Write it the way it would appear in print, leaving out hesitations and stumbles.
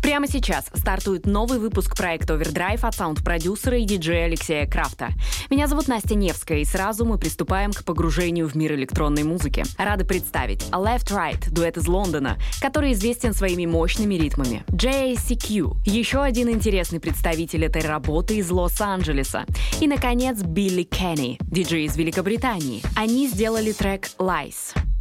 Прямо сейчас стартует новый выпуск проекта Overdrive от саунд-продюсера и диджея Алексея Крафта. Меня зовут Настя Невская, и сразу мы приступаем к погружению в мир электронной музыки. Рада представить Left Right, дуэт из Лондона, который известен своими мощными ритмами. JACQ, еще один интересный представитель этой работы из Лос-Анджелеса. И, наконец, Билли Кенни, диджей из Великобритании. Они сделали трек Lies.